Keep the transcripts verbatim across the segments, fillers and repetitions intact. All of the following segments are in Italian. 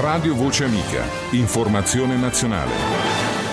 Radio Voce Amica. Informazione nazionale.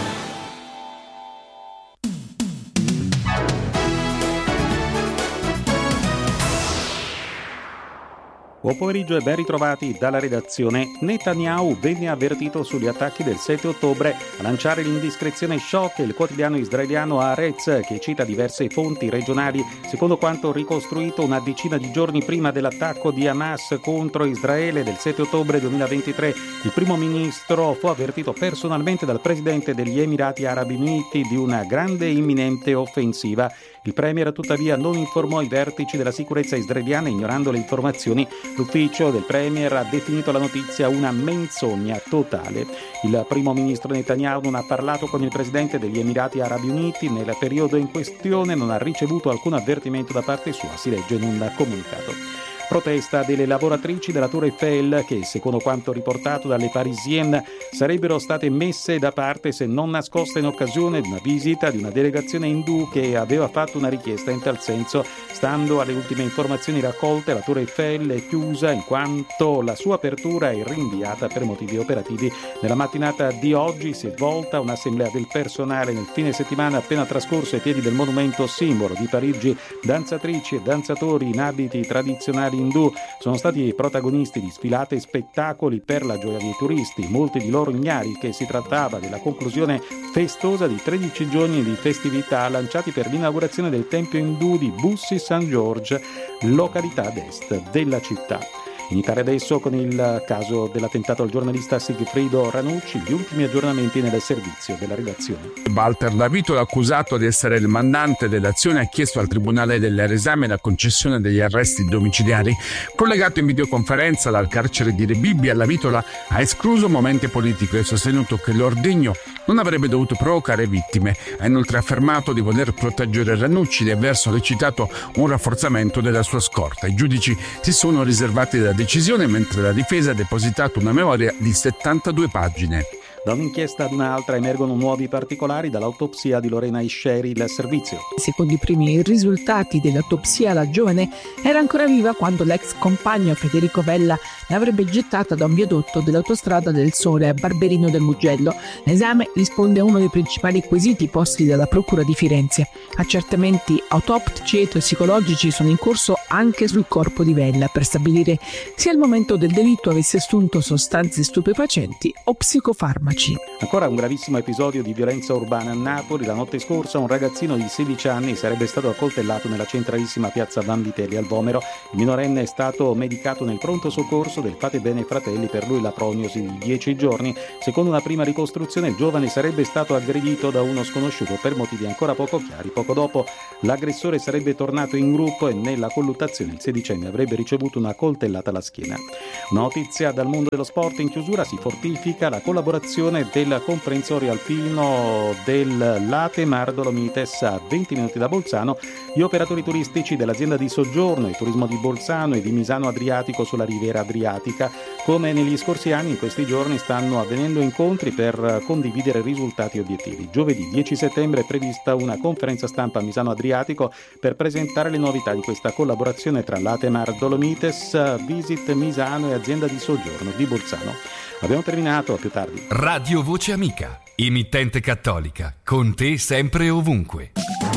Buon pomeriggio e ben ritrovati dalla redazione. Netanyahu venne avvertito sugli attacchi del sette ottobre. A lanciare l'indiscrezione shock il quotidiano israeliano Haaretz, che cita diverse fonti regionali. Secondo quanto ricostruito una decina di giorni prima dell'attacco di Hamas contro Israele del sette ottobre duemilaventitré, il primo ministro fu avvertito personalmente dal presidente degli Emirati Arabi Uniti di una grande e imminente offensiva. Il premier tuttavia non informò i vertici della sicurezza israeliana, ignorando le informazioni. L'ufficio del premier ha definito la notizia una menzogna totale. Il primo ministro Netanyahu non ha parlato con il presidente degli Emirati Arabi Uniti nel periodo in questione, non ha ricevuto alcun avvertimento da parte sua, si legge in un comunicato. Protesta delle lavoratrici della Tour Eiffel che, secondo quanto riportato dalle Parisienne, sarebbero state messe da parte se non nascoste in occasione di una visita di una delegazione indù che aveva fatto una richiesta in tal senso. Stando alle ultime informazioni raccolte, la Tour Eiffel è chiusa in quanto la sua apertura è rinviata per motivi operativi. Nella mattinata di oggi si è svolta un'assemblea del personale. Nel fine settimana appena trascorso ai piedi del monumento simbolo di Parigi, danzatrici e danzatori in abiti tradizionali indù sono stati protagonisti di sfilate e spettacoli per la gioia dei turisti, molti di loro ignari che si trattava della conclusione festosa di tredici giorni di festività lanciati per l'inaugurazione del tempio indù di Bussi Saint George, località ad est della città. Iniziare adesso con il caso dell'attentato al giornalista Sigfrido Ranucci, gli ultimi aggiornamenti nel servizio della redazione. Walter Lavito, accusato di essere il mandante dell'azione, ha chiesto al Tribunale dell'esame la concessione degli arresti domiciliari. Collegato in videoconferenza dal carcere di Rebibbia, Lavitola ha escluso momenti politici e ha sostenuto che l'ordigno non avrebbe dovuto provocare vittime. Ha inoltre affermato di voler proteggere Ranucci e aver sollecitato un rafforzamento della sua scorta. I giudici si sono riservati la decisione, mentre la difesa ha depositato una memoria di settantadue pagine. Da un'inchiesta ad un'altra emergono nuovi particolari dall'autopsia di Lorena Isceri, il servizio. Secondo i primi risultati dell'autopsia, la giovane era ancora viva quando l'ex compagno Federico Vella l'avrebbe gettata da un viadotto dell'autostrada del Sole a Barberino del Mugello. L'esame risponde a uno dei principali quesiti posti dalla Procura di Firenze. Accertamenti autoptici e tossicologici sono in corso anche sul corpo di Vella per stabilire se al momento del delitto avesse assunto sostanze stupefacenti o psicofarmaci. Ancora un gravissimo episodio di violenza urbana a Napoli. La notte scorsa un ragazzino di sedici anni sarebbe stato accoltellato nella centralissima piazza Vanvitelli al Vomero. Il minorenne è stato medicato nel pronto soccorso del Fate Bene Fratelli, per lui la prognosi di dieci giorni. Secondo una prima ricostruzione il giovane sarebbe stato aggredito da uno sconosciuto per motivi ancora poco chiari. Poco dopo l'aggressore sarebbe tornato in gruppo e nella colluttazione il sedicenne avrebbe ricevuto una coltellata alla schiena. Una notizia dal mondo dello sport: in chiusura si fortifica la collaborazione del comprensorio alpino del Late Mar Dolomites a venti minuti da Bolzano. Gli operatori turistici dell'azienda di soggiorno e turismo di Bolzano e di Misano Adriatico sulla riviera adriatica, come negli scorsi anni, in questi giorni stanno avvenendo incontri per condividere risultati e obiettivi. Giovedì dieci settembre è prevista una conferenza stampa a Misano Adriatico per presentare le novità di questa collaborazione tra Late Mar Dolomites, Visit Misano e azienda di soggiorno di Bolzano. Abbiamo terminato, a più tardi. Radio Voce Amica, emittente cattolica, con te sempre e ovunque.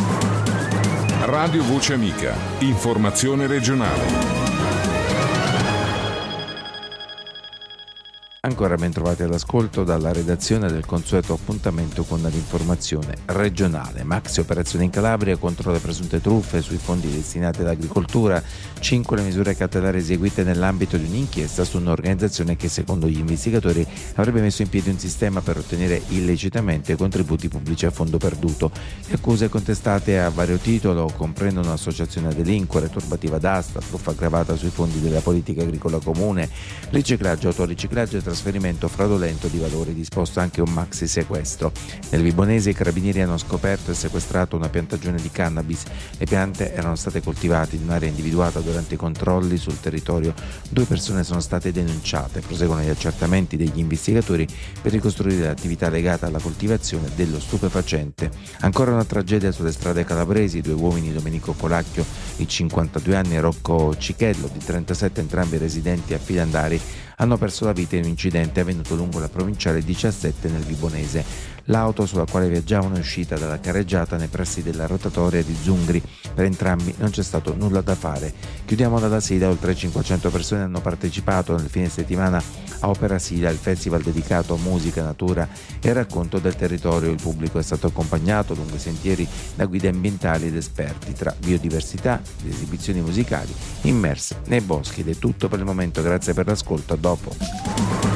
Radio Voce Amica, informazione regionale. Ancora ben trovati all'ascolto dalla redazione del consueto appuntamento con l'informazione regionale. Maxi operazione in Calabria contro le presunte truffe sui fondi destinati all'agricoltura. Cinque le misure cautelari eseguite nell'ambito di un'inchiesta su un'organizzazione che, secondo gli investigatori, avrebbe messo in piedi un sistema per ottenere illecitamente contributi pubblici a fondo perduto. Le accuse contestate a vario titolo comprendono associazione a delinquere, turbativa d'asta, truffa aggravata sui fondi della politica agricola comune, riciclaggio, autoriciclaggio e trasferimento fraudolento di valori, disposto anche un maxi sequestro. Nel Vibonese i carabinieri hanno scoperto e sequestrato una piantagione di cannabis. Le piante erano state coltivate in un'area individuata durante i controlli sul territorio. Due persone sono state denunciate. Proseguono gli accertamenti degli investigatori per ricostruire l'attività legata alla coltivazione dello stupefacente. Ancora una tragedia sulle strade calabresi. Due uomini, Domenico Colacchio di cinquantadue anni e Rocco Cichello di trentasette, entrambi residenti a Filandari, hanno perso la vita in un incidente avvenuto lungo la provinciale diciassette nel Vibonese. L'auto sulla quale viaggiavano è uscita dalla carreggiata nei pressi della rotatoria di Zungri. Per entrambi non c'è stato nulla da fare. Chiudiamo dalla Sila. Oltre cinquecento persone hanno partecipato nel fine settimana a Opera Sila, il festival dedicato a musica, natura e racconto del territorio. Il pubblico è stato accompagnato lungo i sentieri da guide ambientali ed esperti, tra biodiversità ed esibizioni musicali immerse nei boschi. Ed è tutto per il momento, grazie per l'ascolto, a dopo.